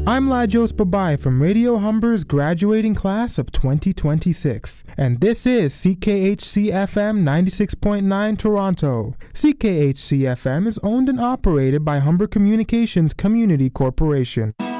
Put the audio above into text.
I'm Lajos Babai from Radio Humber's graduating class of 2026, and this is CKHC-FM 96.9 Toronto. CKHC-FM is owned and operated by Humber Communications Community Corporation.